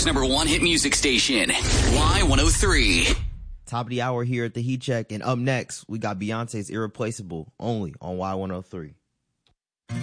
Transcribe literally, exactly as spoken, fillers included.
America's number one hit music station, Y one oh three. Top of the hour here at the Heat Check, and up next, we got Beyonce's Irreplaceable, only on Y one oh three.